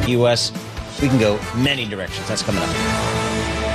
U.S., we can go many directions. That's coming up.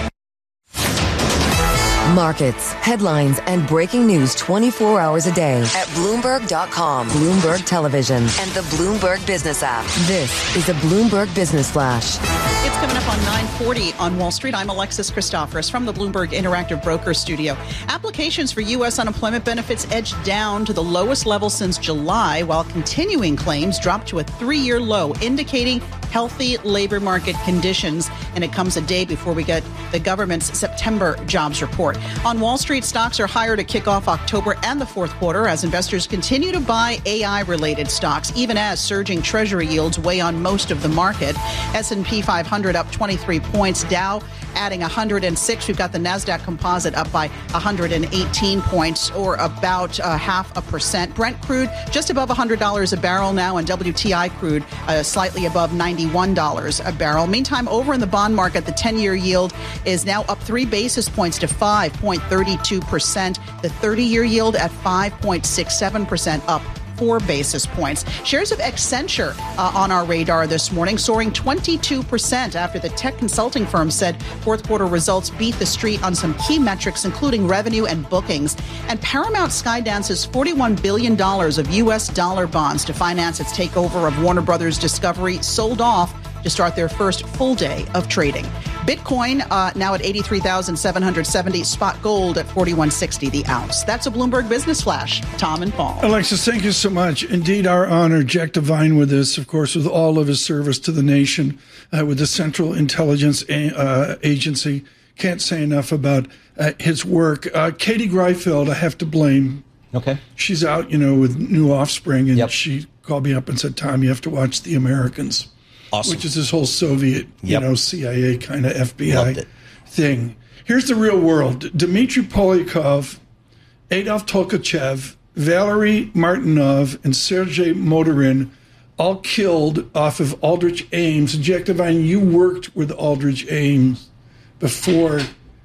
Markets, headlines, and breaking news 24 hours a day at Bloomberg.com, Bloomberg Television, and the Bloomberg Business app. This is a Bloomberg Business Flash. It's coming up on 9:40 on Wall Street. I'm Alexis Christoforous from the Bloomberg Interactive Broker Studio. Applications for U.S. unemployment benefits edged down to the lowest level since July, while continuing claims dropped to a 3-year low, indicating healthy labor market conditions. And it comes a day before we get the government's September jobs report. On Wall Street, stocks are higher to kick off October and the fourth quarter as investors continue to buy AI-related stocks, even as surging Treasury yields weigh on most of the market. S&P 500 up 23 points, Dow adding 106. We've got the NASDAQ Composite up by 118 points, or about 0.5%. Brent crude just above $100 a barrel now, and WTI crude slightly above $91 a barrel. Meantime, over in the bond market, the 10-year yield is now up 3 basis points to 5.32%. The 30-year yield at 5.67%, up 4 basis points. Shares of Accenture on our radar this morning, soaring 22% after the tech consulting firm said fourth quarter results beat the street on some key metrics, including revenue and bookings. And Paramount Skydance's $41 billion of U.S. dollar bonds to finance its takeover of Warner Brothers Discovery sold off to start their first full day of trading. Bitcoin now at 83,770, spot gold at 41.60 the ounce. That's a Bloomberg Business Flash. Tom and Paul. Alexis, thank you so much. Indeed, our honor. Jack Devine with us, of course, with all of his service to the nation, with the Central Intelligence Agency. Can't say enough about his work. Katie Greifeld, I have to blame. Okay. She's out, with new offspring, and she called me up and said, Tom, you have to watch The Americans. Awesome. Which is this whole Soviet, CIA kind of FBI thing. Here's the real world. Dmitry Polyakov, Adolf Tolkachev, Valery Martinov, and Sergei Motorin all killed off of Aldrich Ames. And Jack Devine, you worked with Aldrich Ames before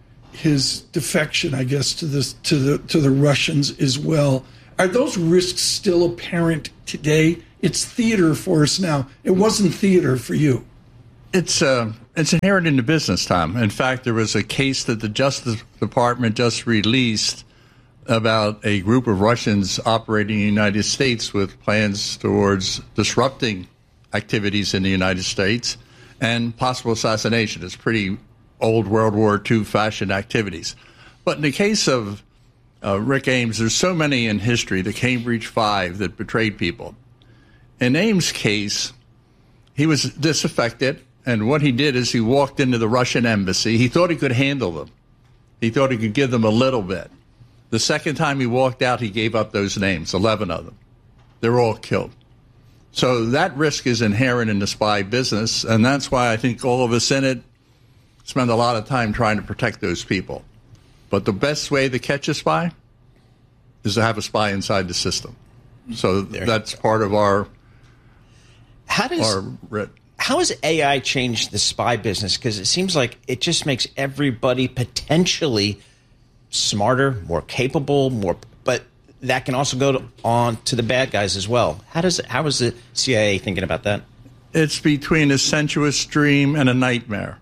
his defection, I guess, to the Russians as well. Are those risks still apparent today? It's theater for us now. It wasn't theater for you. It's inherent in the business, Tom. In fact, there was a case that the Justice Department just released about a group of Russians operating in the United States with plans towards disrupting activities in the United States and possible assassination. It's pretty old World War II fashion activities. But in the case of Rick Ames, there's so many in history, the Cambridge Five that betrayed people. In Ames' case, he was disaffected, and what he did is he walked into the Russian embassy. He thought he could handle them. He thought he could give them a little bit. The second time he walked out, he gave up those names, 11 of them. They were all killed. So that risk is inherent in the spy business, and that's why I think all of us in it spend a lot of time trying to protect those people. But the best way to catch a spy is to have a spy inside the system. So that's part of our... How has AI changed the spy business? Because it seems like it just makes everybody potentially smarter, more capable, but that can also go on to the bad guys as well. How is the CIA thinking about that? It's between a sensuous dream and a nightmare.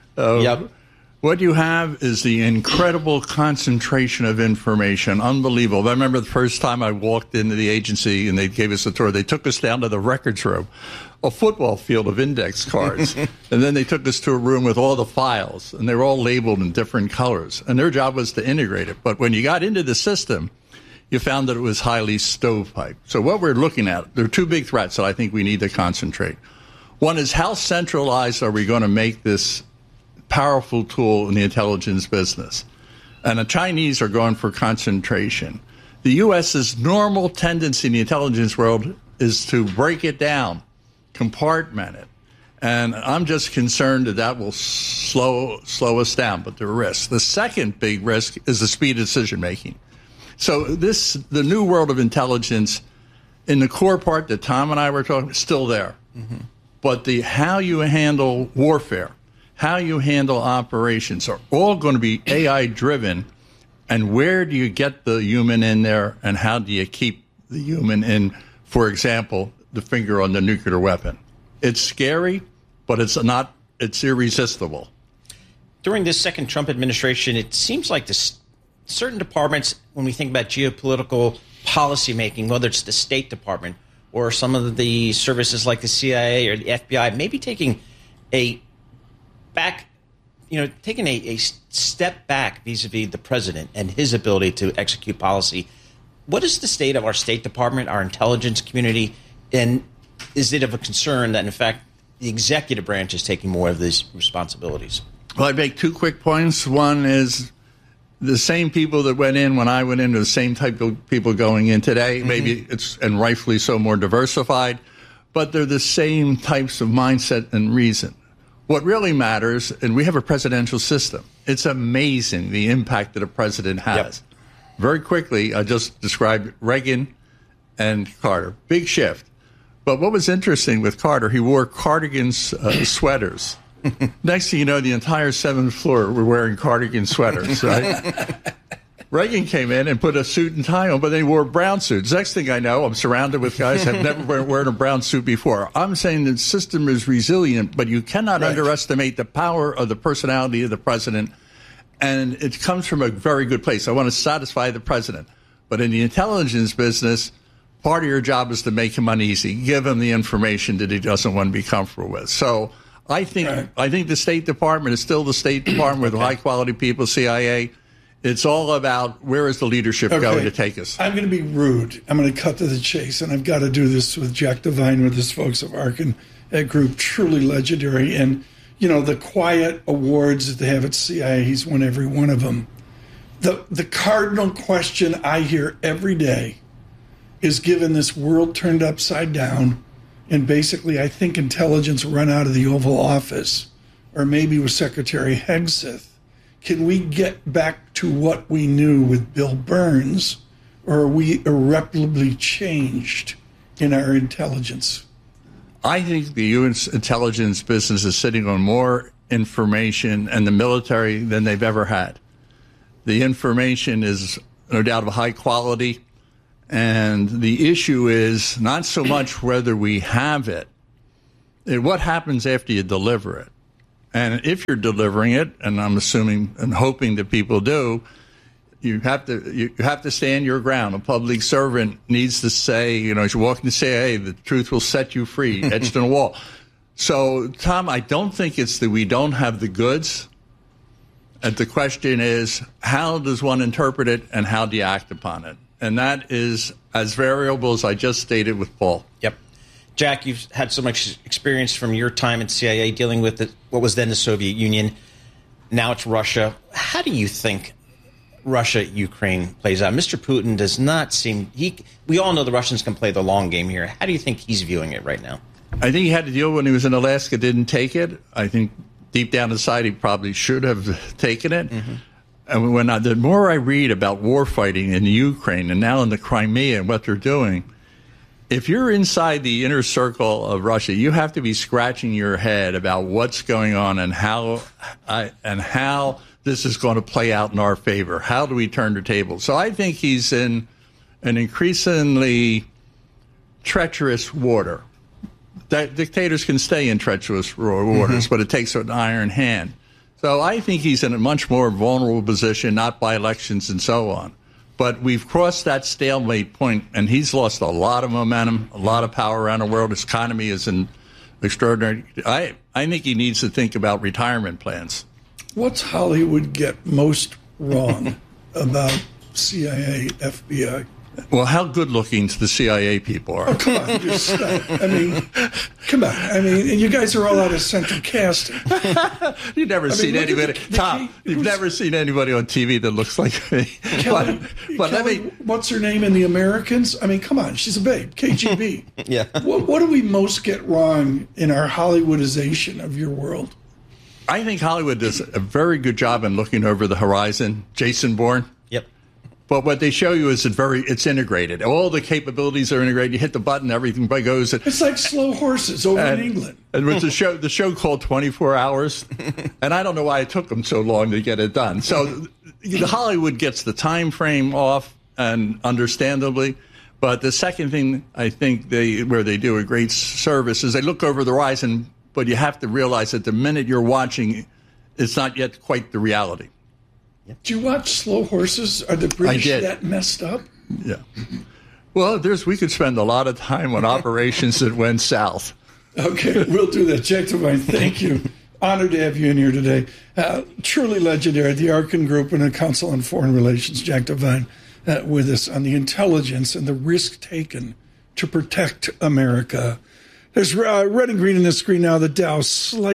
What you have is the incredible concentration of information. Unbelievable. I remember the first time I walked into the agency and they gave us a tour. They took us down to the records room, a football field of index cards. And then they took us to a room with all the files, and they were all labeled in different colors. And their job was to integrate it. But when you got into the system, you found that it was highly stovepipe. So what we're looking at, there are two big threats that I think we need to concentrate. One is, how centralized are we going to make this powerful tool in the intelligence business? And the Chinese are going for concentration. The U.S.'s normal tendency in the intelligence world is to break it down, compartment it. And I'm just concerned that will slow us down, but there are risks. The second big risk is the speed of decision-making. So the new world of intelligence, in the core part that Tom and I were talking, is still there. Mm-hmm. But how you handle warfare, how you handle operations are all going to be AI-driven. And where do you get the human in there, and how do you keep the human in, for example, the finger on the nuclear weapon? It's scary, but it's irresistible. During this second Trump administration, it seems like certain departments, when we think about geopolitical policymaking, whether it's the State Department or some of the services like the CIA or the FBI, maybe taking a step back vis-a-vis the president and his ability to execute policy. What is the state of our State Department, our intelligence community, and is it of a concern that, in fact, the executive branch is taking more of these responsibilities? Well, I'd make 2 quick points. One is the same people that went in when I went in are the same type of people going in today. Mm-hmm. Maybe it's, and rightfully so, more diversified, but they're the same types of mindset and reason. What really matters, and we have a presidential system. It's amazing the impact that a president has. Yep. Very quickly, I just described Reagan and Carter. Big shift. But what was interesting with Carter, he wore cardigans, sweaters. Next thing you know, the entire 7th floor were wearing cardigan sweaters, right? Reagan came in and put a suit and tie on, but they wore brown suits. Next thing I know, I'm surrounded with guys who have never worn a brown suit before. I'm saying the system is resilient, but you cannot underestimate the power of the personality of the president, and it comes from a very good place. I want to satisfy the president. But in the intelligence business, part of your job is to make him uneasy, give him the information that he doesn't want to be comfortable with. So I think the State Department is still the State Department with high-quality people, CIA. It's all about where is the leadership going to take us. I'm going to be rude. I'm going to cut to the chase, and I've got to do this with Jack Devine, with his folks of Arkin Group, truly legendary. And, you know, the quiet awards that they have at CIA, he's won every one of them. The cardinal question I hear every day is, given this world turned upside down, and basically I think intelligence run out of the Oval Office, or maybe with Secretary Hegseth, can we get back to what we knew with Bill Burns, or are we irreparably changed in our intelligence? I think the U.S. intelligence business is sitting on more information and the military than they've ever had. The information is no doubt of high quality, and the issue is not so much whether we have it, what happens after you deliver it. And if you're delivering it, and I'm assuming and hoping that people do, you have to stand your ground. A public servant needs to say, you know, as you walk in the CIA, the truth will set you free, etched on a wall. So, Tom, I don't think it's that we don't have the goods. And the question is, how does one interpret it, and how do you act upon it? And that is as variable as I just stated with Paul. Yep. Jack, you've had so much experience from your time at CIA dealing with what was then the Soviet Union. Now it's Russia. How do you think Russia-Ukraine plays out? Mr. Putin does not seem... we all know the Russians can play the long game here. How do you think he's viewing it right now? I think he had to deal when he was in Alaska, didn't take it. I think deep down inside he probably should have taken it. Mm-hmm. And the more I read about war fighting in Ukraine and now in the Crimea and what they're doing, if you're inside the inner circle of Russia, you have to be scratching your head about what's going on and how this is going to play out in our favor. How do we turn the table? So I think he's in an increasingly treacherous water. Dictators can stay in treacherous waters, but it takes an iron hand. So I think he's in a much more vulnerable position, not by elections and so on. But we've crossed that stalemate point, and he's lost a lot of momentum, a lot of power around the world. His economy is in extraordinary. I think he needs to think about retirement plans. What's Hollywood get most wrong about CIA, FBI? Well, how good-looking the CIA people are. Oh, come on. Just stop. I mean, come on. I mean, and you guys are all out of central casting. You've never seen anybody. Tom, you've never seen anybody on TV that looks like me. Kelly, what's her name in The Americans? I mean, come on. She's a babe. KGB. Yeah. What do we most get wrong in our Hollywoodization of your world? I think Hollywood does a very good job in looking over the horizon. Jason Bourne. But what they show you is it's integrated. All the capabilities are integrated. You hit the button, everything goes. It's like slow horses over in England. And with the show called 24 Hours, and I don't know why it took them so long to get it done. So Hollywood gets the time frame off, and understandably. But the second thing I think where they do a great service is they look over the horizon but you have to realize that the minute you're watching, it's not yet quite the reality. Do you watch Slow Horses? Are the British that messed up? Yeah. Well, we could spend a lot of time on operations that went south. Okay, we'll do that. Jack Devine, thank you. Honored to have you in here today. Truly legendary, the Arkin Group and the Council on Foreign Relations. Jack Devine with us on the intelligence and the risk taken to protect America. There's red and green in the screen now. The Dow slightly